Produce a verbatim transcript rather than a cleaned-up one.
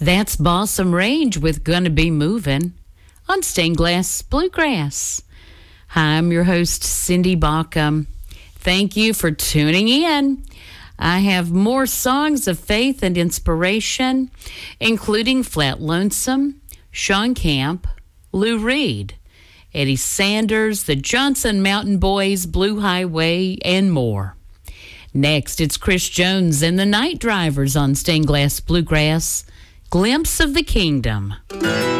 That's Balsam Range with Gonna Be Movin' on Stained Glass Bluegrass. Hi, I'm your host, Cindy Baucom. Thank you for tuning in. I have more songs of faith and inspiration, including Flat Lonesome, Sean Camp, Lou Reed, Eddie Sanders, the Johnson Mountain Boys, Blue Highway, and more. Next, it's Chris Jones and the Night Drivers on Stained Glass Bluegrass. Glimpse of the Kingdom.